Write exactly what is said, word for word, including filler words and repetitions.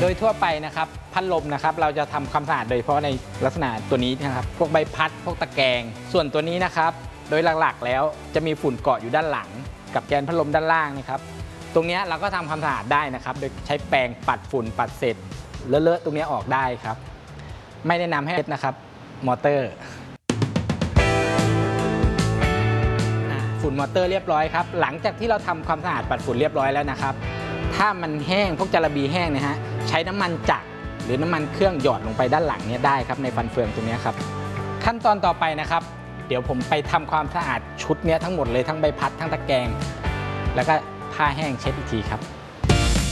โดยทั่วไปนะครับพัดลมนะครับเราจะทำความสะอาดโดยเฉพาะในลักษณะตัวนี้นะครับพวกใบพัดพวกตะแกรงส่วนตัวนี้นะครับโดยหลักๆแล้วจะมีฝุ่นเกาะอยู่ด้านหลังกับแกนพัดลมด้านล่างนะครับตรงนี้เราก็ทำความสะอาดได้นะครับโดยใช้แปรงปัดฝุ่นปัดเศษเลอะๆตรงนี้ออกได้ครับไม่แนะนำให้เช็ดนะครับมอเตอร์ฝุ่นมอเตอร์เรียบร้อยครับหลังจากที่เราทำความสะอาดปัดฝุ่นเรียบร้อยแล้วนะครับถ้ามันแห้งพวกจาระบีแห้งนะฮะใช้น้ำมันจักรหรือน้ำมันเครื่องหยอดลงไปด้านหลังเนี่ยได้ครับในฟันเฟืองตรงนี้ครับขั้นตอนต่อไปนะครับเดี๋ยวผมไปทำความสะอาดชุดเนี้ยทั้งหมดเลยทั้งใบพัดทั้งตะแกรงแล้วก็ผ้าแห้งเช็ดอีกทีครับ